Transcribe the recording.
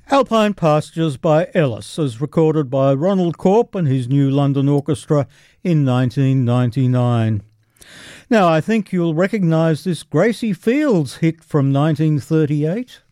Alpine Pastures by Ellis, as recorded by Ronald Corp and his New London Orchestra in 1999. Now, I think you'll recognise this Gracie Fields hit from 1938.